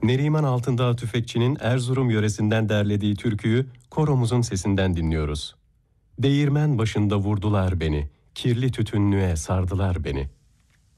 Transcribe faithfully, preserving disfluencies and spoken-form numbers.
Neriman Altındağ Tüfekçi'nin Erzurum yöresinden derlediği türküyü koromuzun sesinden dinliyoruz. Değirmen başında vurdular beni, kirli tütünlüğe sardılar beni.